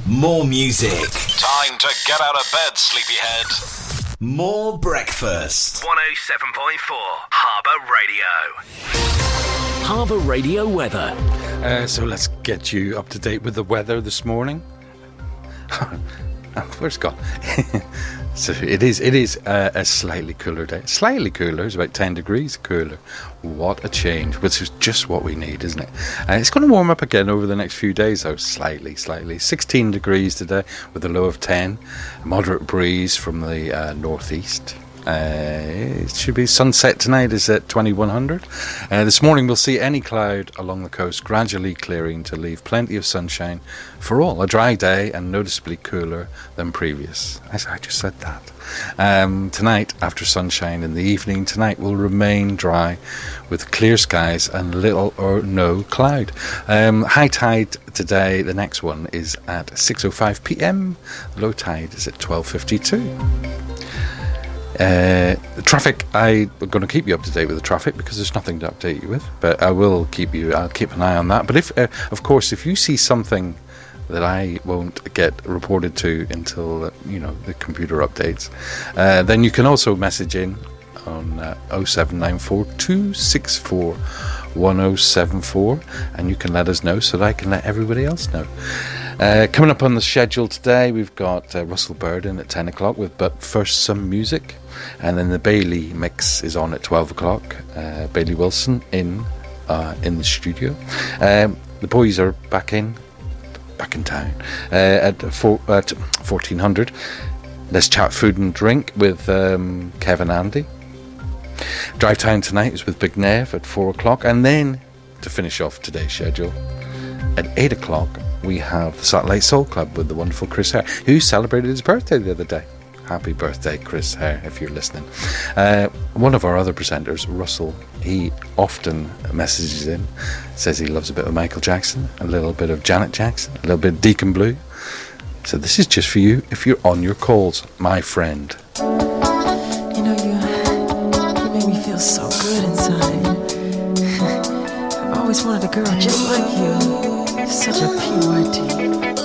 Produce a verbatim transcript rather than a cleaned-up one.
More music. Time to get out of bed, sleepyhead. More breakfast. one oh seven point four Harbour Radio. Harbour Radio weather. Uh, so let's get you up to date with the weather this morning. Oh, where's it gone? So it is it is uh, a slightly cooler day. Slightly cooler, it's about ten degrees cooler. What a change, which is just what we need, isn't it? Uh, it's going to warm up again over the next few days, though, slightly, slightly. sixteen degrees today with a low of ten. A moderate breeze from the uh, northeast. Uh, it should be sunset tonight is at twenty-one hundred. Uh, this morning we'll see any cloud along the coast gradually clearing to leave plenty of sunshine for all. A dry day and noticeably cooler than previous. I, I just said that. Um, tonight, after sunshine in the evening, tonight will remain dry with clear skies and little or no cloud. Um, high tide today, the next one is at six oh five p.m. Low tide is at twelve fifty-two. Uh, the traffic, I'm going to keep you up to date with the traffic because there's nothing to update you with, but I will keep you, I'll keep an eye on that. But if, uh, of course, if you see something that I won't get reported to until, uh, you know, the computer updates, uh, then you can also message in on uh, oh seven nine four, two six four, one oh seven four and you can let us know so that I can let everybody else know. Uh, coming up on the schedule today, we've got uh, Russell Bird in at ten o'clock with But First Some Music, and then the Bailey mix is on at twelve o'clock. Uh, Bailey Wilson in uh, in the studio. Um, the boys are back in back in town uh, at, four, at fourteen hundred. Let's chat food and drink with um, Kevin Andy. Drive Time tonight is with Big Nev at four o'clock, and then to finish off today's schedule at eight o'clock we have the Satellite Soul Club with the wonderful Chris Hare, who celebrated his birthday the other day. Happy birthday, Chris Hare, if you're listening. Uh, one of our other presenters, Russell, he often messages in, says he loves a bit of Michael Jackson, a little bit of Janet Jackson, a little bit of Deacon Blue. So this is just for you if you're on your calls, my friend. You know, you, you make me feel so good inside. I've always wanted a girl just like you. Such a P Y T.